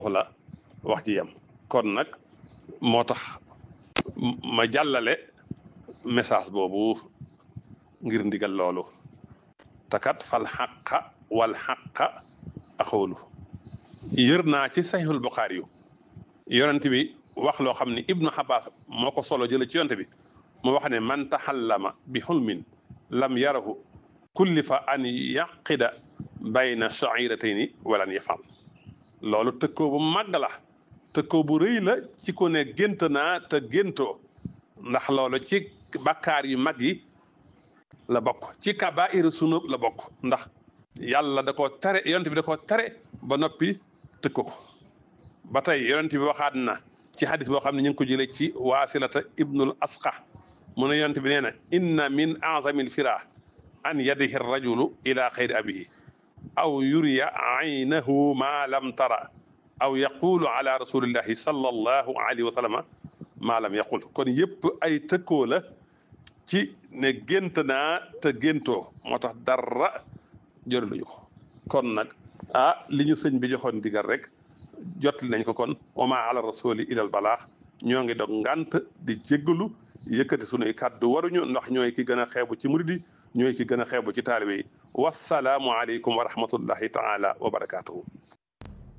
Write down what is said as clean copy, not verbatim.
la wax ji yam kon nag moo tax ma jàllale message boobu ngir ndigal loolu takat fal xaqa wal xaqa axoolu yër naa ci saxiixul Buxaari yu yonent bi wax loo xam ne Ibnu Abbas moo ko solo jële ci yonent bi mu wax ne man taxallama bi xulmin lam yarahu kullifa an yaqida bayna shairatayni walan yafal loolu tëkkoo bu màgg la tëkkoo bu rëy la ci ko ne gént naa te géntoo ndax loolu ci bakkaar yu mag yi la bokk ci kabaa'iru sunub la bokk ndax yàlla da koo tere yonent bi da koo tere ba noppi tëkko ko ba tey yonent bi waxaat na ci hadis boo xam ne ñu ngi ko jëlee ci waasilata ibnul asqa mu ne yonent bi nee na inna min azamil fira an yadihi rajulu ila xayri abihi aw yuriya aynahu ma lam tara aw yaqulu ala rasulillahi sallallahu alayhi wa sallama ma lam yaqul kon yëpp ay tëkkoo la ci ne gént naa te géntoo moo tax dara jëriñu ko kon nag li ñu sëñ bi joxoon digal rek jotli nañ ko kon wa ma ala rasuli ilal balaax ñoo ngi dog ngant di jéggalu yëkkati sunuy kàddu waruñu ndax ñooy ki gën a xeebu ci murid yi ñooy ki gën a xeebu ci taalibe yi wassalaamu aleykum wa rahmatullahi taala wa barakaatuhu